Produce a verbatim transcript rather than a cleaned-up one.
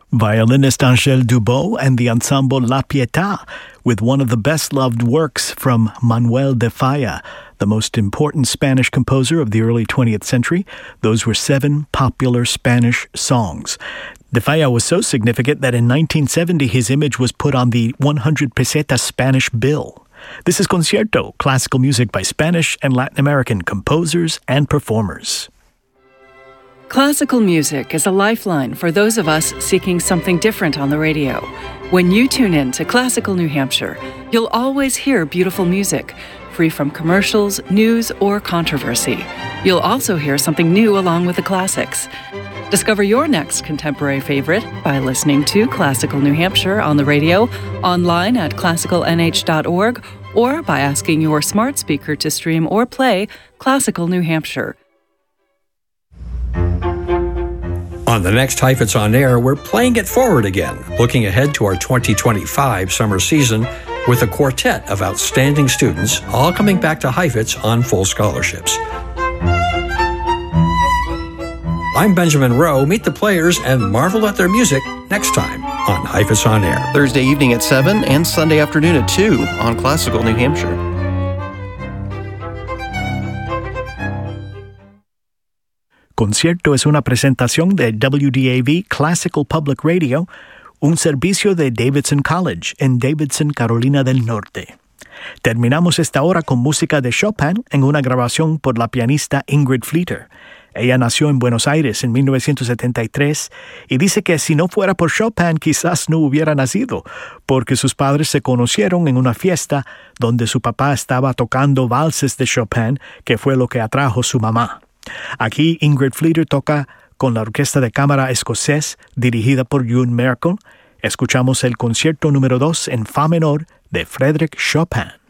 Violinist Angèle Dubos and the ensemble La Pietà with one of the best-loved works from Manuel de Falla, the most important Spanish composer of the early twentieth century. Those were seven popular Spanish songs. De Falla was so significant that in nineteen seventy his image was put on the one hundred peseta Spanish bill. This is Concierto, classical music by Spanish and Latin American composers and performers. Classical music is a lifeline for those of us seeking something different on the radio. When you tune in to Classical New Hampshire, you'll always hear beautiful music, free from commercials, news, or controversy. You'll also hear something new along with the classics. Discover your next contemporary favorite by listening to Classical New Hampshire on the radio, online at classical n h dot org, or by asking your smart speaker to stream or play Classical New Hampshire. On the next Heifetz On Air, we're playing it forward again, looking ahead to our twenty twenty-five summer season with a quartet of outstanding students, all coming back to Heifetz on full scholarships. I'm Benjamin Rowe. Meet the players and marvel at their music next time on Heifetz On Air. Thursday evening at seven and Sunday afternoon at two on Classical New Hampshire. Concierto es una presentación de W D A V Classical Public Radio, un servicio de Davidson College en Davidson, Carolina del Norte. Terminamos esta hora con música de Chopin en una grabación por la pianista Ingrid Fleeter. Ella nació en Buenos Aires en mil novecientos setenta y tres y dice que si no fuera por Chopin quizás no hubiera nacido, porque sus padres se conocieron en una fiesta donde su papá estaba tocando valses de Chopin, que fue lo que atrajo su mamá. Aquí Ingrid Fleeter toca con la Orquesta de Cámara Escocés dirigida por Ewan Merkel. Escuchamos el concierto número dos en Fa menor de Frédéric Chopin.